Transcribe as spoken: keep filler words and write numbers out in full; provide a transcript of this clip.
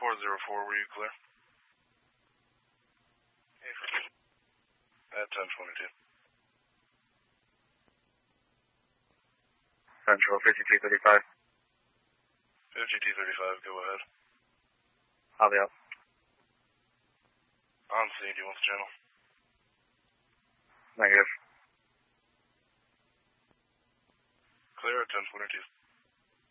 four zero four, were you clear? At ten twenty-two. Central fifty-two thirty-five. fifty-two thirty-five, go ahead. I'll be up. On scene, do you want the channel? Negative. Clear at ten twenty-two.